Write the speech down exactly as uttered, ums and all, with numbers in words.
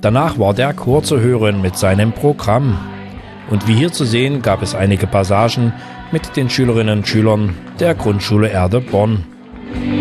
Danach war der Chor zu hören mit seinem Programm. Und wie hier zu sehen, gab es einige Passagen mit den Schülerinnen und Schülern der Grundschule Erde Bonn.